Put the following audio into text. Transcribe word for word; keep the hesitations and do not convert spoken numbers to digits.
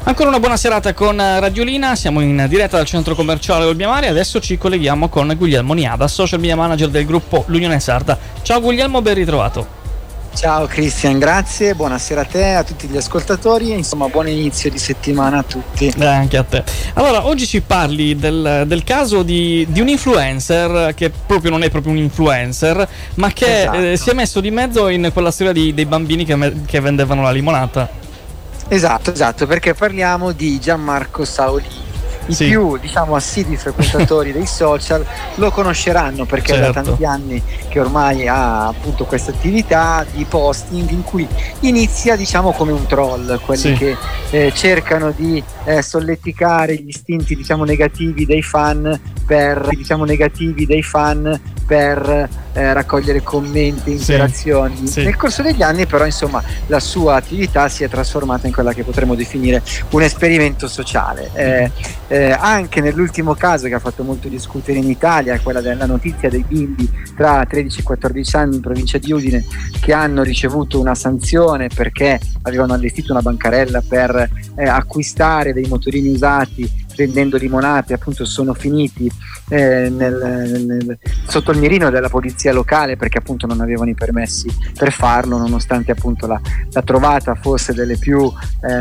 Ancora una buona serata con Radiolina, siamo in diretta dal centro commerciale Olbia-Mare. Adesso ci colleghiamo con Guglielmo Niada, social media manager del gruppo L'Unione Sarda. Ciao Guglielmo, ben ritrovato. Ciao Cristian, grazie, buonasera a te, a tutti gli ascoltatori, insomma buon inizio di settimana a tutti. Eh, anche a te. Allora, oggi ci parli del, del caso di, di un influencer che proprio non è proprio un influencer, ma che Esatto. eh, si è messo di mezzo in quella storia di, dei bambini che, me, che vendevano la limonata. Esatto, esatto, perché parliamo di Gianmarco Saolini. I Sì. più, diciamo, assidui frequentatori dei social lo conosceranno perché Certo. è da tanti anni che ormai ha appunto questa attività di posting in cui inizia, diciamo, come un troll, quelli Sì. che eh, cercano di eh, solleticare gli istinti, diciamo, negativi dei fan per, diciamo, negativi dei fan per eh, raccogliere commenti, interazioni. Sì. Nel corso degli anni però, insomma, la sua attività si è trasformata in quella che potremmo definire un esperimento sociale. Eh, eh, anche nell'ultimo caso che ha fatto molto discutere in Italia, quella della notizia dei bimbi tra tredici e quattordici anni in provincia di Udine che hanno ricevuto una sanzione perché avevano allestito una bancarella per eh, acquistare dei motorini usati vendendo limonate, appunto sono finiti eh, nel, nel, sotto il mirino della polizia locale perché appunto non avevano i permessi per farlo, nonostante appunto la, la trovata fosse delle più eh,